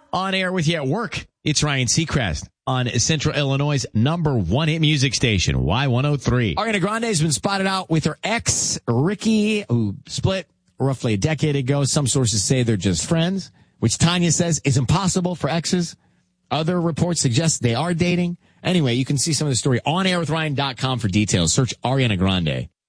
On air with you at work. It's Ryan Seacrest on Central Illinois' #1 hit music station, Y103. Ariana Grande has been spotted out with her ex, Ricky, who split roughly a decade ago. Some sources say they're just friends, which Tanya says is impossible for exes. Other reports suggest they are dating. Anyway, you can see some of the story on airwithryan.com for details. Search Ariana Grande.